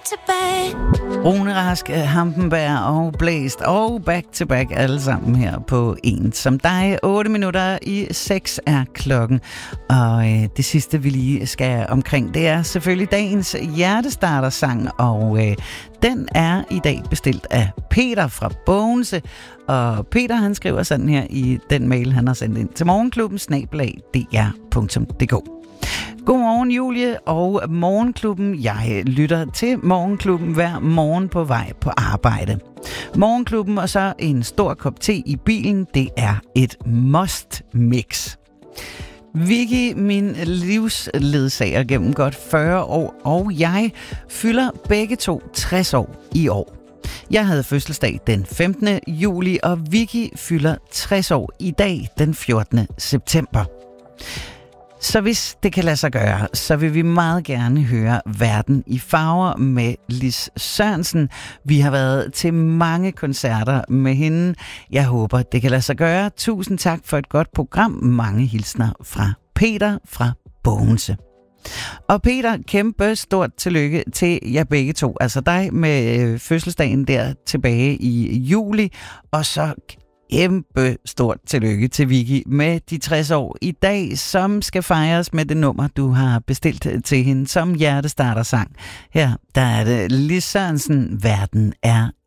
to back. Rune Rask, Hampenberg og Blæst og Back to Back alle sammen her på En som dig. 6:08 er klokken. Og det sidste, vi lige skal omkring, det er selvfølgelig dagens hjertestartersang. Og den er i dag bestilt af Peter fra Bogense. Og Peter, han skriver sådan her i den mail, han har sendt ind til morgenklubben@dr.dk. Godmorgen, Julie og Morgenklubben. Jeg lytter til Morgenklubben hver morgen på vej på arbejde. Morgenklubben og så en stor kop te i bilen, det er et must-mix. Vicky, min livsledsager gennem godt 40 år, og jeg fylder begge to 60 år i år. Jeg havde fødselsdag den 15. juli, og Vicky fylder 60 år i dag, den 14. september. Så hvis det kan lade sig gøre, så vil vi meget gerne høre Verden i farver med Lis Sørensen. Vi har været til mange koncerter med hende. Jeg håber, det kan lade sig gøre. Tusind tak for et godt program. Mange hilsner fra Peter fra Bogense. Og Peter, kæmpe stort tillykke til jer begge to. Altså dig med fødselsdagen der tilbage i juli, og så kæmpe stort tillykke til Vicky med de 60 år i dag, som skal fejres med det nummer, du har bestilt til hende som hjertestartersang. Her, der er det Lis Sørensen, Verden er